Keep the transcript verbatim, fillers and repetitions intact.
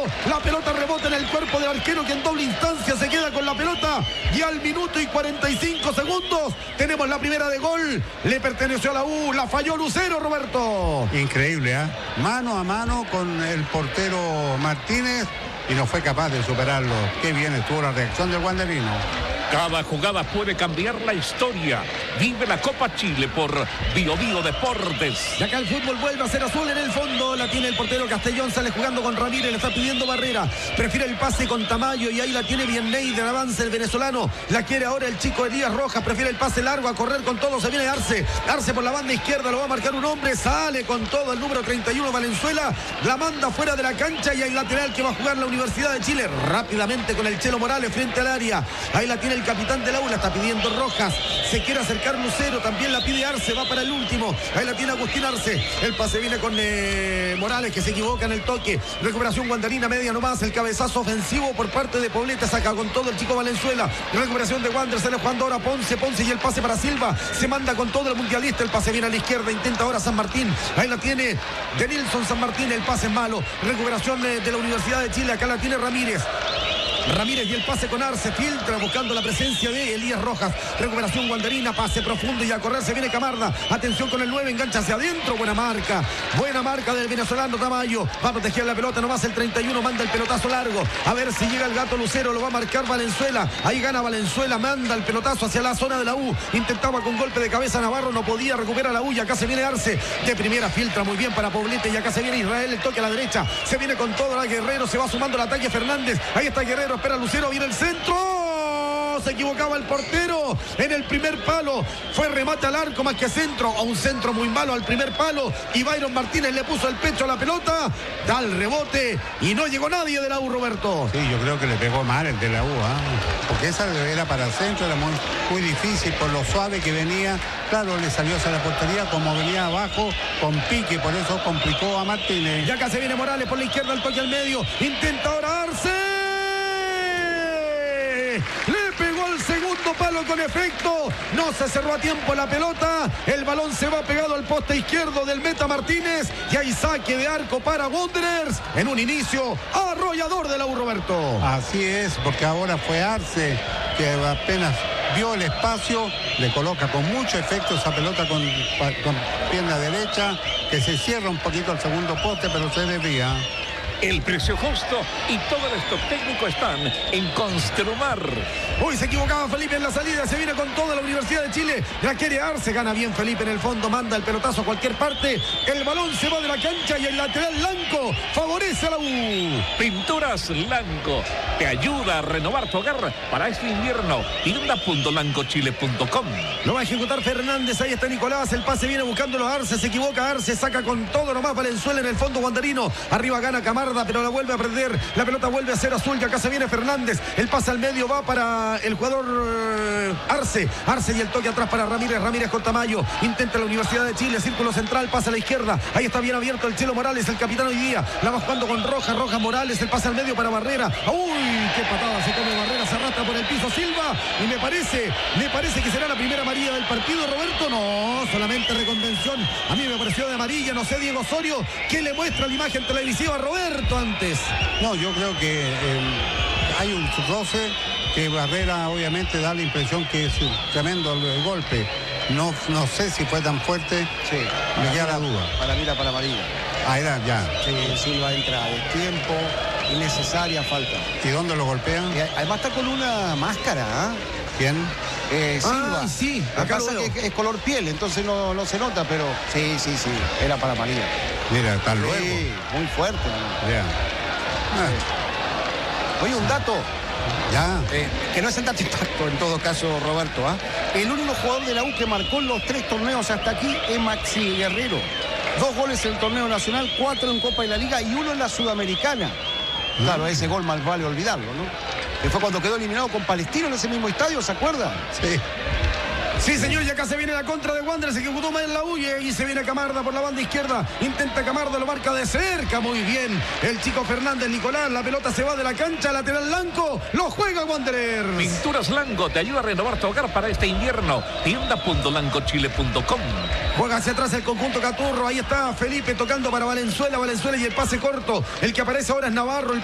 La pelota rebota en el cuerpo del arquero, que en doble instancia se queda con la pelota. Y al minuto y cuarenta y cinco segundos tenemos la primera de gol. Le perteneció a la U, la falló Lucero, Roberto. Increíble, ¿eh? Mano a mano con el portero Martínez y no fue capaz de superarlo. Qué bien estuvo la reacción del guanderino. Cada jugada puede cambiar la historia. Vive la Copa Chile por Bio Bio Deportes. Y acá el fútbol vuelve a ser azul en el fondo. La tiene el portero Castellón, sale jugando con Ramírez, le está pidiendo barrera. Prefiere el pase con Tamayo y ahí la tiene bien Neider, avanza el venezolano. La quiere ahora el chico Elías Rojas, prefiere el pase largo, a correr con todo. Se viene Arce. Arce por la banda izquierda, lo va a marcar un hombre. Sale con todo el número treinta y uno, Valenzuela. La manda fuera de la cancha y hay lateral que va a jugar la Universidad de Chile. Rápidamente con el Chelo Morales frente al área. Ahí la tiene el capitán del aula, está pidiendo Rojas. Se quiere acercar Lucero, también la pide Arce, va para el último. Ahí la tiene Agustín Arce. El pase viene con eh, Morales, que se equivoca en el toque. Recuperación guandarina, media nomás. El cabezazo ofensivo por parte de Poblete, saca con todo el chico Valenzuela. Recuperación de Wander, sale jugando ahora Ponce, Ponce y el pase para Silva. Se manda con todo el mundialista, el pase viene a la izquierda, intenta ahora San Martín. Ahí la tiene de Nilson San Martín, el pase es malo. Recuperación de, de la Universidad de Chile, acá la tiene Ramírez. Ramírez y el pase con Arce, filtra buscando la presencia de Elías Rojas. Recuperación guandarina, pase profundo y a correr se viene Camarda. Atención con el nueve, engancha hacia adentro. Buena marca, buena marca del venezolano Tamayo. Va a proteger la pelota, nomás el treinta y uno, manda el pelotazo largo. A ver si llega el gato Lucero, lo va a marcar Valenzuela. Ahí gana Valenzuela, manda el pelotazo hacia la zona de la U. Intentaba con golpe de cabeza Navarro, no podía recuperar la U y acá se viene Arce. De primera filtra muy bien para Poblete y acá se viene Israel, el toque a la derecha. Se viene con todo la Guerrero, se va sumando el ataque Fernández. Ahí está Guerrero, espera Lucero, viene el centro. Se equivocaba el portero en el primer palo. Fue remate al arco más que centro. A un centro muy malo al primer palo. Y Byron Martínez le puso el pecho a la pelota. Da el rebote y no llegó nadie de la U, Roberto. Sí, yo creo que le pegó mal el de la U, ¿eh? Porque esa era para el centro, era muy, muy difícil por lo suave que venía. Claro, le salió hacia la portería como venía abajo con pique, por eso complicó a Martínez. Y acá se viene Morales por la izquierda, el toque al medio. Intenta ahora Arce. Le pegó el segundo palo con efecto. No se cerró a tiempo la pelota. El balón se va pegado al poste izquierdo del meta Martínez. Y hay saque de arco para Wanderers. En un inicio arrollador de la U, Roberto. Así es, porque ahora fue Arce que apenas vio el espacio, le coloca con mucho efecto esa pelota con, con pierna derecha, que se cierra un poquito al segundo poste, pero se desvía. El precio justo y todo el stock técnico están en Construmar. Uy, se equivocaba Felipe en la salida. Se viene con toda la Universidad de Chile. La quiere Arce, gana bien Felipe en el fondo. Manda el pelotazo a cualquier parte. El balón se va de la cancha y el lateral Lanco favorece a la U. Pinturas Lanco te ayuda a renovar tu hogar para este invierno. tienda punto lanco chile punto com. Lo va a ejecutar Fernández. Ahí está Nicolás. El pase viene buscándolo a Arce. Se equivoca Arce. Saca con todo nomás Valenzuela en el fondo guandarino. Arriba gana Camarda, pero la vuelve a perder. La pelota vuelve a ser azul. Y acá se viene Fernández. El pase al medio va para el jugador uh, Arce. Arce y el toque atrás para Ramírez. Ramírez con Tamayo. Intenta la Universidad de Chile. Círculo central. Pasa a la izquierda. Ahí está bien abierto el Chelo Morales, el capitán hoy día. La va jugando con Rojas. Rojas Morales. El pase al medio para Barrera. ¡Uy! ¡Qué patada se come Barrera! Se arrastra por el piso Silva. Y me parece, me parece que será la primera amarilla del partido, Roberto. No, solamente reconvención. A mí me pareció de amarilla. No sé, Diego Osorio, ¿qué le muestra la imagen televisiva a Roberto antes? No, yo creo que eh, hay un roce que Barrera obviamente da la impresión que es tremendo el, el golpe. No, no sé si fue tan fuerte. Sí, me queda la duda. Para mí era para amarilla. Ah, era ya. Sí, Silva entra de tiempo, innecesaria falta. ¿Y dónde lo golpean? Y además está con una máscara, ¿eh? ¿Quién? Eh, Silva. Ah, sí, Acá acá lo veo. que es color piel, entonces no, no se nota, pero sí, sí, sí, era para amarilla. Mira, hasta luego. Sí, muy fuerte. ¿No? Ya. Ah. Oye, un dato. Ya. Eh, que no es el dato impacto en todo caso, Roberto. ¿eh? El único jugador de la U que marcó en los tres torneos hasta aquí es Maxi Guerrero. Dos goles en el torneo nacional, cuatro en Copa de la Liga y uno en la Sudamericana. Claro, ese gol más vale olvidarlo, ¿no? Que fue cuando quedó eliminado con Palestino en ese mismo estadio, ¿se acuerda? Sí. Sí, señor, y acá se viene la contra de Wander, se ejecutó mal en la huye y se viene Camarda por la banda izquierda. Intenta Camarda, lo marca de cerca, muy bien. El chico Fernández Nicolás, la pelota se va de la cancha, lateral Lanco, lo juega Wanderers. Pinturas Lanco te ayuda a renovar tu hogar para este invierno. tienda punto lanco chile punto com. Juega hacia atrás el conjunto Caturro, ahí está Felipe tocando para Valenzuela, Valenzuela y el pase corto. El que aparece ahora es Navarro. El